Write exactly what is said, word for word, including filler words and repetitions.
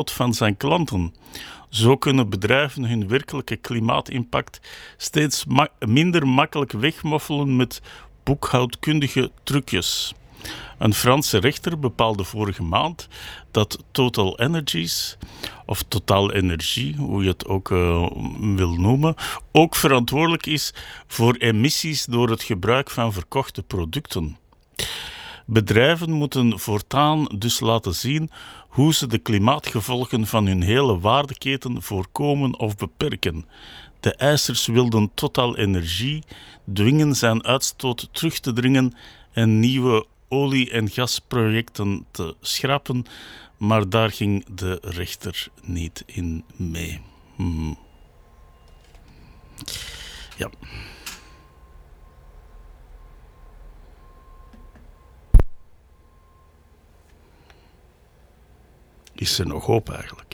van zijn klanten. Zo kunnen bedrijven hun werkelijke klimaatimpact steeds ma- minder makkelijk wegmoffelen met boekhoudkundige trucjes. Een Franse rechter bepaalde vorige maand dat Total Energies, of Total Energie, hoe je het ook uh, wil noemen, ook verantwoordelijk is voor emissies door het gebruik van verkochte producten. Bedrijven moeten voortaan dus laten zien hoe ze de klimaatgevolgen van hun hele waardeketen voorkomen of beperken. De eisers wilden Total Energie dwingen zijn uitstoot terug te dringen en nieuwe olie- en gasprojecten te schrappen, maar daar ging de rechter niet in mee. Hmm. Ja. Is er nog hoop eigenlijk?